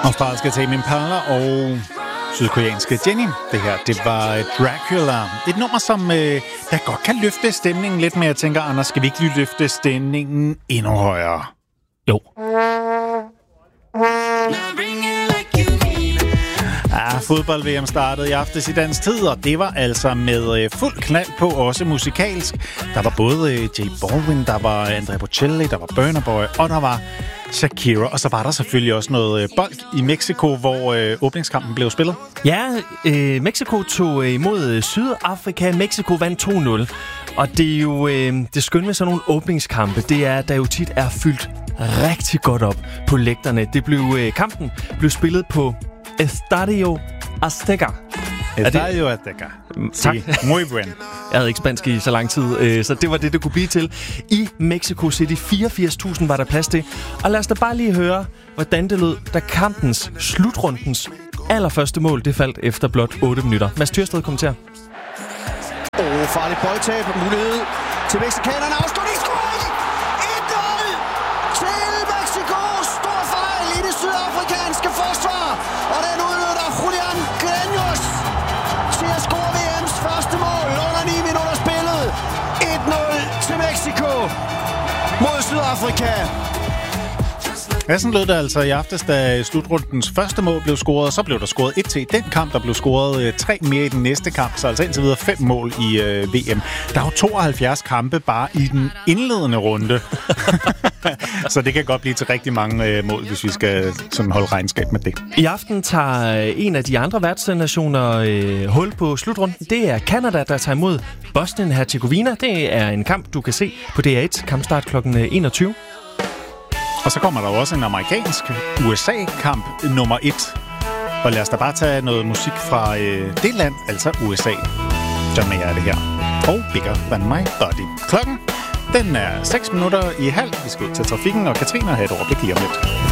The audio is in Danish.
Australske Tame Impala og sydkoreanske Jenny. Det her, det var Dracula. Et nummer, som der godt kan løfte stemningen lidt, men jeg tænker, Anders, skal vi ikke lige løfte stemningen endnu højere? Jo. Fodbold-VM startede i aftes i dansk tid, og det var altså med fuld knald på, også musikalsk. Der var både J Balvin, der var Andrea Bocelli, der var Burna Boy, og der var Shakira. Og så var der selvfølgelig også noget bold i Mexico, hvor åbningskampen blev spillet. Ja, Mexico tog imod Sydafrika. Mexico vandt 2-0. Og det er jo det skønne med sådan nogle åbningskampe, det er, at der jo tit er fyldt rigtig godt op på lægterne. Kampen blev spillet på Estadio Azteca. Estadio Azteca. Tak. Muy buen. Jeg havde ikke spansk i så lang tid, så det var det kunne blive til. I Mexico City 84.000 var der plads til. Og lad os da bare lige høre, hvordan det lød, da kampens slutrundens allerførste mål, det faldt efter blot 8 minutter. Mads Tyrsted kommenterer. Farligt boldtab. Mulighed til mexikanerne. Afslutningsscoring! 1-0 til Mexico. Stor fejl i det sydafrikanske forsvar. Og den udnytter Julián Greñas til at score VM's første mål under 9 minutter spillet. 1-0 til Mexico mod Sydafrika. Ja, sådan lød det altså i aftes, da slutrundens første mål blev scoret, og så blev der scoret 1 i den kamp. Der blev scoret 3 mere i den næste kamp, så altså indtil videre 5 mål i VM. Der er jo 72 kampe bare i den indledende runde. Så det kan godt blive til rigtig mange mål, hvis vi skal sådan holde regnskab med det. I aften tager en af de andre værtsnationer hul på slutrunden. Det er Canada, der tager imod Bosnien-Herzegovina. Det er en kamp, du kan se på DR1. Kampstart kl. 21. Og så kommer der jo også en amerikansk USA-kamp nummer 1. Og lad os da bare tage noget musik fra det land, altså USA. John Mayer er det her. Og Bigger Than My Body. Klokken, den er 6 minutter i halv. Vi skal til trafikken, og Katrine har et overblik lige om lidt.